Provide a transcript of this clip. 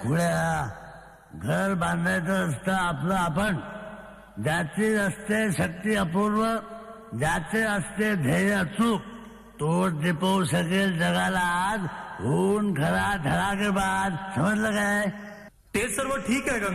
खुळ्या घर बांधायचं असतं आपलं आपण. ज्याची असते शक्ती अपूर्व, ज्याचे असते ध्येय अचूक, तोच दिपवू शकेल जगाला आज होऊन खरा धडाकेबाज. समजलं काय? ते सर्व ठीक आहे